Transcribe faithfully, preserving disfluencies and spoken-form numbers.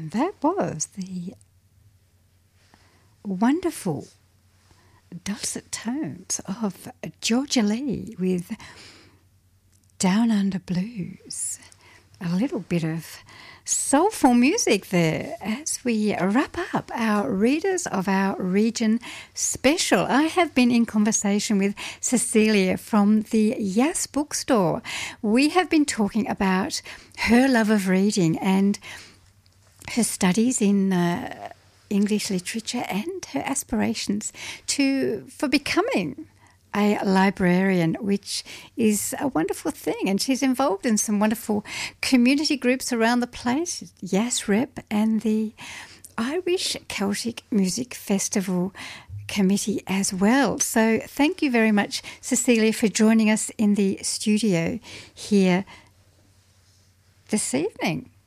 And that was the wonderful dulcet tones of Georgia Lee with Down Under Blues. A little bit of soulful music there as we wrap up our Readers of Our Region special. I have been in conversation with Cecilia from the Yass Bookstore. We have been talking about her love of reading and her studies in uh, English literature and her aspirations to for becoming a librarian, which is a wonderful thing. And she's involved in some wonderful community groups around the place, Yass Rep and the Irish Celtic Music Festival Committee as well. So thank you very much, Cecilia, for joining us in the studio here this evening.